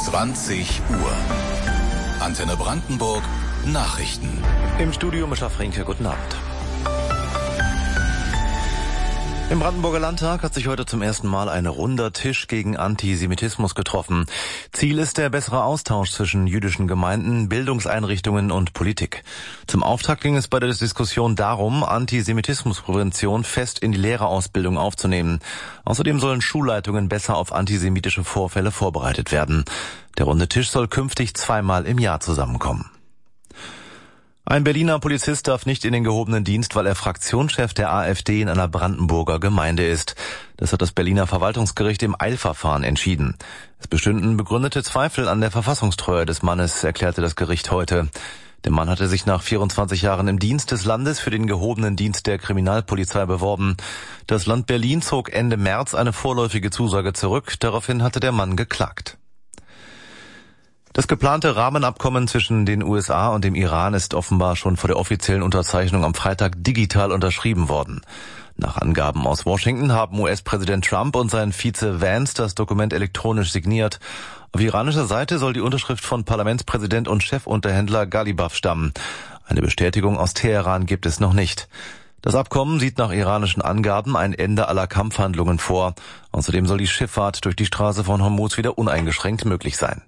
20 Uhr. Antenne Brandenburg, Nachrichten. Im Studio Mischa Frenke, guten Abend. Im Brandenburger Landtag hat sich heute zum ersten Mal ein runder Tisch gegen Antisemitismus getroffen. Ziel ist der bessere Austausch zwischen jüdischen Gemeinden, Bildungseinrichtungen und Politik. Zum Auftakt ging es bei der Diskussion darum, Antisemitismusprävention fest in die Lehrerausbildung aufzunehmen. Außerdem sollen Schulleitungen besser auf antisemitische Vorfälle vorbereitet werden. Der runde Tisch soll künftig 2-mal im Jahr zusammenkommen. Ein Berliner Polizist darf nicht in den gehobenen Dienst, weil er Fraktionschef der AfD in einer Brandenburger Gemeinde ist. Das hat das Berliner Verwaltungsgericht im Eilverfahren entschieden. Es bestünden begründete Zweifel an der Verfassungstreue des Mannes, erklärte das Gericht heute. Der Mann hatte sich nach 24 Jahren im Dienst des Landes für den gehobenen Dienst der Kriminalpolizei beworben. Das Land Berlin zog Ende März eine vorläufige Zusage zurück. Daraufhin hatte der Mann geklagt. Das geplante Rahmenabkommen zwischen den USA und dem Iran ist offenbar schon vor der offiziellen Unterzeichnung am Freitag digital unterschrieben worden. Nach Angaben aus Washington haben US-Präsident Trump und sein Vize Vance das Dokument elektronisch signiert. Auf iranischer Seite soll die Unterschrift von Parlamentspräsident und Chefunterhändler Ghalibaf stammen. Eine Bestätigung aus Teheran gibt es noch nicht. Das Abkommen sieht nach iranischen Angaben ein Ende aller Kampfhandlungen vor. Außerdem soll die Schifffahrt durch die Straße von Hormuz wieder uneingeschränkt möglich sein.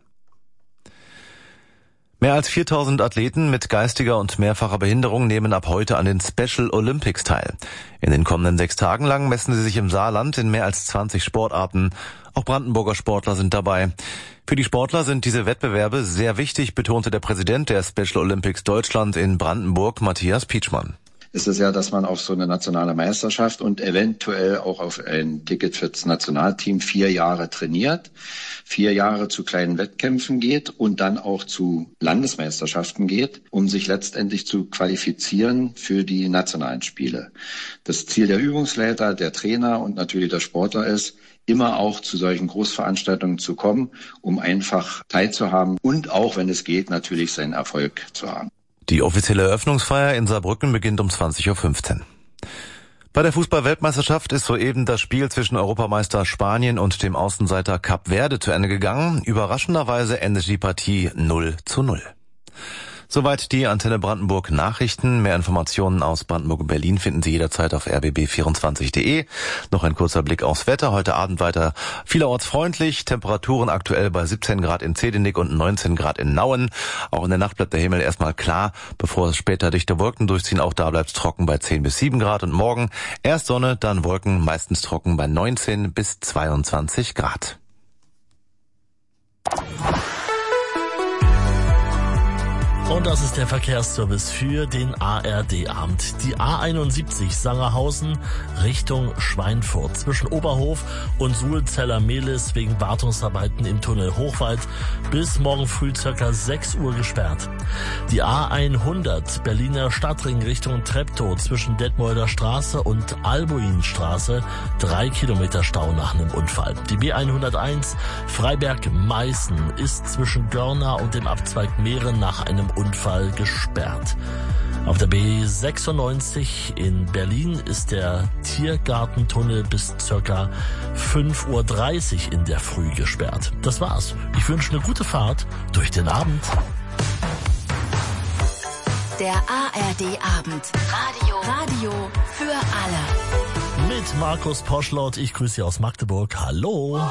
Mehr als 4000 Athleten mit geistiger und mehrfacher Behinderung nehmen ab heute an den Special Olympics teil. In den kommenden 6 Tagen lang messen sie sich im Saarland in mehr als 20 Sportarten. Auch Brandenburger Sportler sind dabei. Für die Sportler sind diese Wettbewerbe sehr wichtig, betonte der Präsident der Special Olympics Deutschland in Brandenburg, Matthias Pietschmann. Ist es ja, dass man auf so eine nationale Meisterschaft und eventuell auch auf ein Ticket fürs Nationalteam 4 Jahre trainiert, 4 Jahre zu kleinen Wettkämpfen geht und dann auch zu Landesmeisterschaften geht, um sich letztendlich zu qualifizieren für die nationalen Spiele. Das Ziel der Übungsleiter, der Trainer und natürlich der Sportler ist, immer auch zu solchen Großveranstaltungen zu kommen, um einfach teilzuhaben und auch, wenn es geht, natürlich seinen Erfolg zu haben. Die offizielle Eröffnungsfeier in Saarbrücken beginnt um 20.15 Uhr. Bei der Fußball-Weltmeisterschaft ist soeben das Spiel zwischen Europameister Spanien und dem Außenseiter Kap Verde zu Ende gegangen. Überraschenderweise endet die Partie 0:0. Soweit die Antenne Brandenburg Nachrichten. Mehr Informationen aus Brandenburg und Berlin finden Sie jederzeit auf rbb24.de. Noch ein kurzer Blick aufs Wetter. Heute Abend weiter vielerorts freundlich. Temperaturen aktuell bei 17 Grad in Zedenick und 19 Grad in Nauen. Auch in der Nacht bleibt der Himmel erstmal klar, bevor es später dichte Wolken durchziehen. Auch da bleibt es trocken bei 10 bis 7 Grad. Und morgen erst Sonne, dann Wolken, meistens trocken bei 19 bis 22 Grad. Und das ist der Verkehrsservice für den ARD-Abend. Die A71 Sangerhausen Richtung Schweinfurt zwischen Oberhof und Suhlzeller-Mehlis wegen Wartungsarbeiten im Tunnel Hochwald bis morgen früh ca. 6 Uhr gesperrt. Die A100 Berliner Stadtring Richtung Treptow zwischen Detmolder Straße und Albuinstraße 3 Kilometer Stau nach einem Unfall. Die B101 Freiberg-Meißen ist zwischen Görna und dem Abzweig Mehren nach einem Unfall gesperrt. Auf der B96 in Berlin ist der Tiergartentunnel bis ca. 5:30 Uhr in der Früh gesperrt. Das war's. Ich wünsche eine gute Fahrt durch den Abend. Der ARD-Abend. Radio für alle. Mit Markus Poschlott. Ich grüße Sie aus Magdeburg. Hallo.